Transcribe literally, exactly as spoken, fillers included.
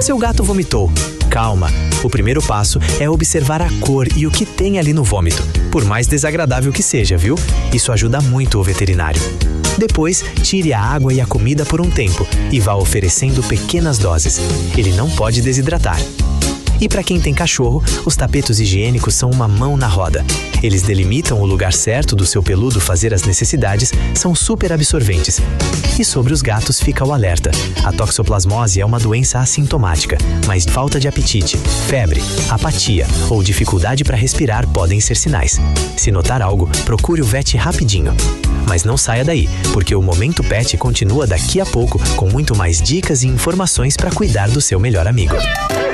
Seu gato vomitou. Calma, o primeiro passo é observar a cor e o que tem ali no vômito, por mais desagradável que seja, viu? Isso ajuda muito o veterinário. Depois, tire a água e a comida por um tempo e vá oferecendo pequenas doses. Ele não pode desidratar. E para quem tem cachorro, os tapetes higiênicos são uma mão na roda. Eles delimitam o lugar certo do seu peludo fazer as necessidades, são super absorventes. E sobre os gatos fica o alerta. A toxoplasmose é uma doença assintomática, mas falta de apetite, febre, apatia ou dificuldade para respirar podem ser sinais. Se notar algo, procure o vet rapidinho. Mas não saia daí, porque o Momento Pet continua daqui a pouco com muito mais dicas e informações para cuidar do seu melhor amigo.